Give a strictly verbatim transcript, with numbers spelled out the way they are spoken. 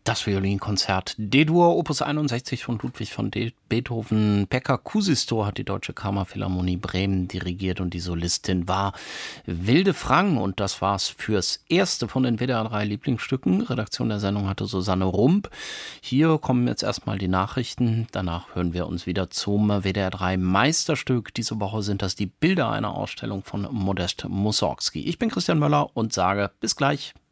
Das Violinkonzert D-Dur, Opus einundsechzig von Ludwig von De- Beethoven. Pekka Kuusisto hat die Deutsche Kammerphilharmonie Bremen dirigiert und die Solistin war Wilde Frang. Und das war's fürs Erste von den W D R drei Lieblingsstücken. Redaktion der Sendung hatte Susanne Rump. Hier kommen jetzt erstmal die Nachrichten. Danach hören wir uns wieder zum W D R drei Meisterstück. Diese Woche sind das die Bilder einer Ausstellung von Modest Mussorgsky. Ich bin Christian Möller und sage bis gleich.